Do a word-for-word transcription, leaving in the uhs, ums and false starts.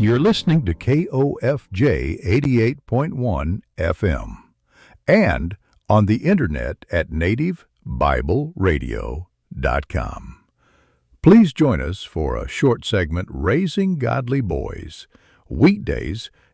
You're listening to K O F J eighty-eight point one F M and on the internet at native bible radio dot com. Please join us for a short segment, Raising Godly Boys, weekdays